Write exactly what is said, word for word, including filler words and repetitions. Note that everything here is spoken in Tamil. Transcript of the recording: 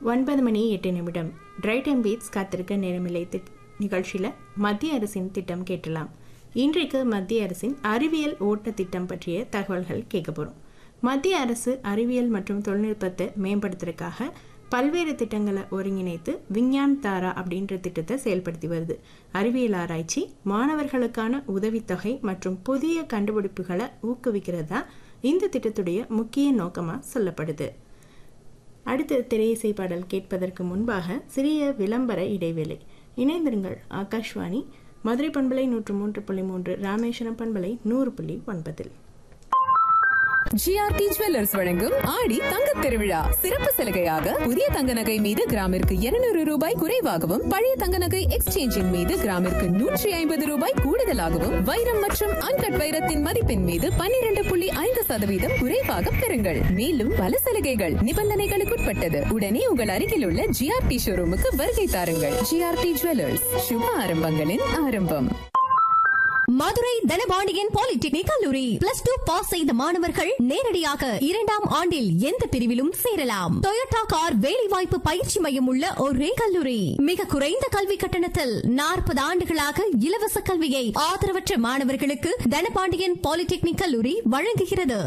ஒன்பது மணி எட்டு நிமிடம் ட்ரை டைம் பீட்ஸ் காத்திருக்க நேரமில்லை நிகழ்ச்சியில் மத்திய அரசின் திட்டம் கேட்டலாம். இன்றைக்கு மத்திய அரசின் அறிவியல் ஓட்ட திட்டம் பற்றிய தகவல்கள் கேட்க போகிறோம். மத்திய அரசு அறிவியல் மற்றும் தொழில்நுட்பத்தை மேம்படுத்துறதுக்காக பல்வேறு திட்டங்களை ஒருங்கிணைத்து விஞ்ஞான் தாரா அப்படின்ற திட்டத்தை செயல்படுத்தி வருது. அறிவியல் ஆராய்ச்சி, மாணவர்களுக்கான உதவித்தொகை மற்றும் புதிய கண்டுபிடிப்புகளை ஊக்குவிக்கிறது தான் இந்த திட்டத்துடைய முக்கிய நோக்கமாக சொல்லப்படுது. அடுத்த திரையிசை பாடல் கேட்பதற்கு முன்பாக சிறிய விளம்பர இடைவேளை. இணைந்திருங்கள். ஆகாஷ்வாணி மதுரை பண்பலை நூற்று மூன்று புள்ளி மூன்று, ராமேஸ்வரம் பண்பலை நூறு புள்ளி ஒன்பதில் ஜிஆர்டி ஜுவல்லர்ஸ் வழங்கும் ஆடி தங்க திருவிழா சிறப்பு சலுகையாக புதிய தங்க நகை மீது கிராமிற்கு இருநூறு ரூபாய் குறைவாகவும், பழைய தங்க நகை எக்ஸ்சேஞ்சின் மீது கிராமிற்கு நூற்றி ஐம்பது ரூபாய் கூடுதலாகவும், வைரம் மற்றும் அன்கட் வைரத்தின் மதிப்பின் மீது பன்னிரண்டு புள்ளி ஐந்து சதவீதம் குறைவாக பெறுங்கள். மேலும் பல சலுகைகள் நிபந்தனைகளுக்குட்பட்டது. உடனே உங்கள் அருகில் உள்ள ஜிஆர்டி ஷோரூமுக்கு வருகை தாருங்கள். ஜிஆர்டி ஜுவல்லர்ஸ், சுப ஆரம்பங்களின் ஆரம்பம். மதுரை தனபாண்டியன் பாலிடெக்னிக் கல்லூரி பிளஸ் டூ பாஸ் செய்த மாணவர்கள் நேரடியாக இரண்டாம் ஆண்டில் எந்த பிரிவிலும் சேரலாம். டொயோட்டா கார் வேலைவாய்ப்பு பயிற்சி மையம் உள்ள ஒரே கல்லூரி. மிக குறைந்த கல்வி கட்டணத்தில் நாற்பது ஆண்டுகளாக இலவச கல்வியை ஆதரவற்ற மாணவர்களுக்கு தனபாண்டியன் பாலிடெக்னிக் கல்லூரி வழங்குகிறது.